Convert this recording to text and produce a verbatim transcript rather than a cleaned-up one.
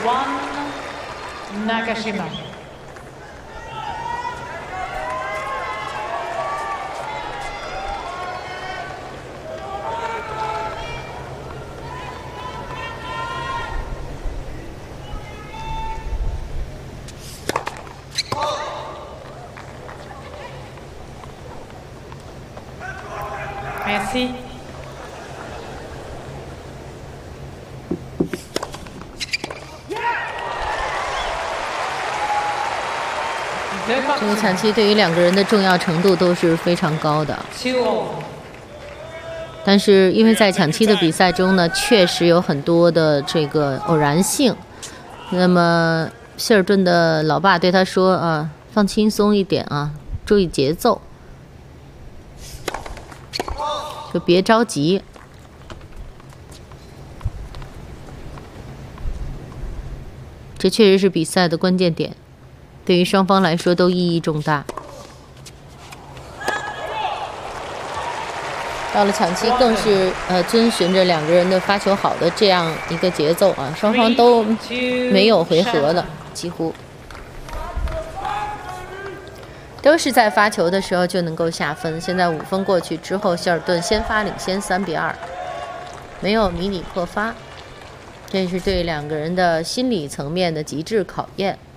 One Nagashima. Merci. 这个抢七对于两个人的重要程度都是非常高的。但是因为在抢七的比赛中呢，确实有很多的这个偶然性。那么希尔顿的老爸对他说啊，放轻松一点啊，注意节奏。 就别着急，这确实是比赛的关键点，对于双方来说都意义重大。到了抢七，更是呃遵循着两个人的发球好的这样一个节奏啊，双方都没有回合的，几乎都是在发球的时候就能够下分。现在五分过去之后，希尔顿先发领先三比二，没有迷你破发，这是对两个人的心理层面的极致考验。